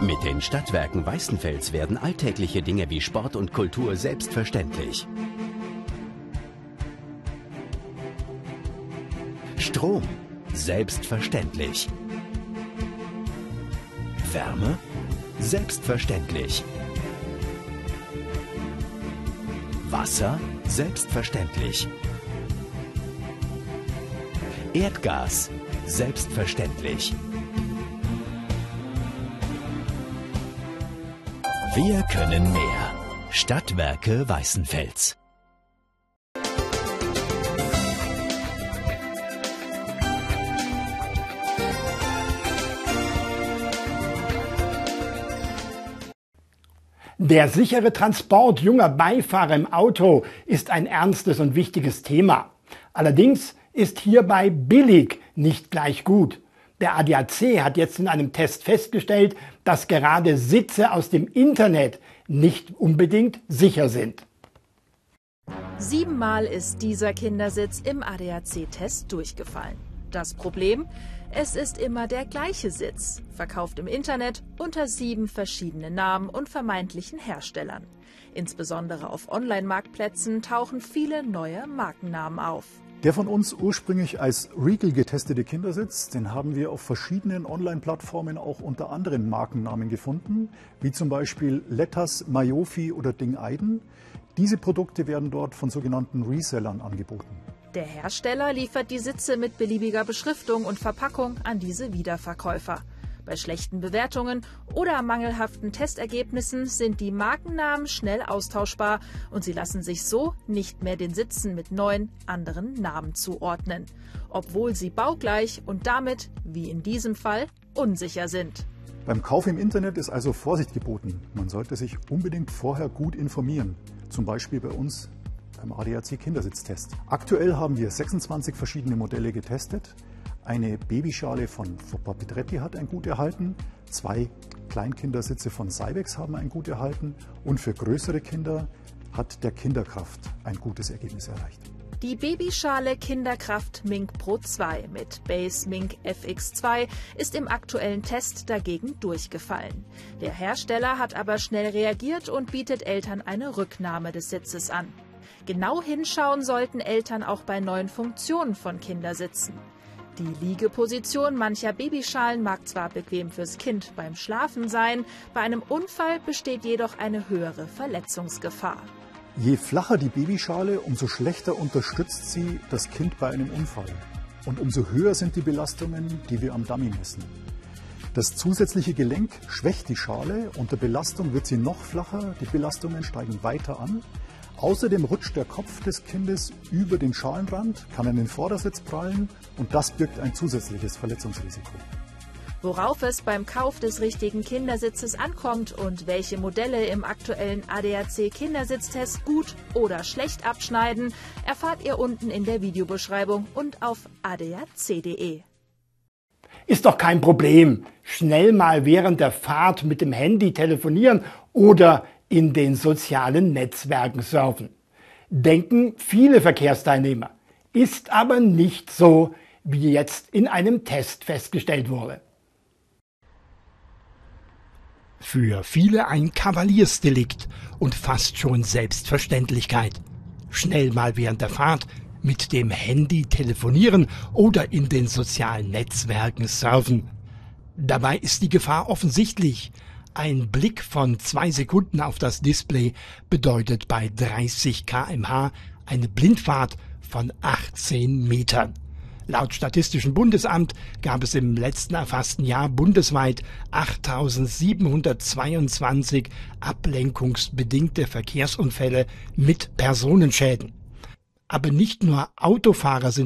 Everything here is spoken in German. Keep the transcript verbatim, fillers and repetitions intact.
Mit den Stadtwerken Weißenfels werden alltägliche Dinge wie Sport und Kultur selbstverständlich. Strom, selbstverständlich. Wärme, selbstverständlich. Wasser, selbstverständlich. Erdgas, selbstverständlich. Wir können mehr. Stadtwerke Weißenfels. Der sichere Transport junger Beifahrer im Auto ist ein ernstes und wichtiges Thema. Allerdings ist hierbei billig nicht gleich gut. Der A D A C hat jetzt in einem Test festgestellt, dass gerade Sitze aus dem Internet nicht unbedingt sicher sind. Siebenmal ist dieser Kindersitz im A D A C-Test durchgefallen. Das Problem? Es ist immer der gleiche Sitz, verkauft im Internet unter sieben verschiedenen Namen und vermeintlichen Herstellern. Insbesondere auf Online-Marktplätzen tauchen viele neue Markennamen auf. Der von uns ursprünglich als Regal getestete Kindersitz, den haben wir auf verschiedenen Online-Plattformen auch unter anderen Markennamen gefunden, wie zum Beispiel Letters, Mayofi oder Ding Aiden. Diese Produkte werden dort von sogenannten Resellern angeboten. Der Hersteller liefert die Sitze mit beliebiger Beschriftung und Verpackung an diese Wiederverkäufer. Bei schlechten Bewertungen oder mangelhaften Testergebnissen sind die Markennamen schnell austauschbar und sie lassen sich so nicht mehr den Sitzen mit neuen, anderen Namen zuordnen, obwohl sie baugleich und damit, wie in diesem Fall, unsicher sind. Beim Kauf im Internet ist also Vorsicht geboten. Man sollte sich unbedingt vorher gut informieren, zum Beispiel bei uns beim A D A C Kindersitztest. Aktuell haben wir sechsundzwanzig verschiedene Modelle getestet. Eine Babyschale von Foppa Pedretti hat ein Gut erhalten, zwei Kleinkindersitze von Cybex haben ein Gut erhalten und für größere Kinder hat der Kinderkraft ein gutes Ergebnis erreicht. Die Babyschale Kinderkraft Mink Pro zwei mit Base Mink F X zwei ist im aktuellen Test dagegen durchgefallen. Der Hersteller hat aber schnell reagiert und bietet Eltern eine Rücknahme des Sitzes an. Genau hinschauen sollten Eltern auch bei neuen Funktionen von Kindersitzen. Die Liegeposition mancher Babyschalen mag zwar bequem fürs Kind beim Schlafen sein, bei einem Unfall besteht jedoch eine höhere Verletzungsgefahr. Je flacher die Babyschale, umso schlechter unterstützt sie das Kind bei einem Unfall. Und umso höher sind die Belastungen, die wir am Dummy messen. Das zusätzliche Gelenk schwächt die Schale, unter Belastung wird sie noch flacher, die Belastungen steigen weiter an. Außerdem rutscht der Kopf des Kindes über den Schalenrand, kann an den Vordersitz prallen und das birgt ein zusätzliches Verletzungsrisiko. Worauf es beim Kauf des richtigen Kindersitzes ankommt und welche Modelle im aktuellen A D A C Kindersitztest gut oder schlecht abschneiden, erfahrt ihr unten in der Videobeschreibung und auf a d a c punkt d e. Ist doch kein Problem. Schnell mal während der Fahrt mit dem Handy telefonieren oder in den sozialen Netzwerken surfen. Denken viele Verkehrsteilnehmer. Ist aber nicht so, wie jetzt in einem Test festgestellt wurde. Für viele ein Kavaliersdelikt und fast schon Selbstverständlichkeit. Schnell mal während der Fahrt mit dem Handy telefonieren oder in den sozialen Netzwerken surfen. Dabei ist die Gefahr offensichtlich. Ein Blick von zwei Sekunden auf das Display bedeutet bei dreißig Kilometer pro Stunde eine Blindfahrt von achtzehn Metern. Laut Statistischem Bundesamt gab es im letzten erfassten Jahr bundesweit achttausendsiebenhundertzweiundzwanzig ablenkungsbedingte Verkehrsunfälle mit Personenschäden. Aber nicht nur Autofahrer sind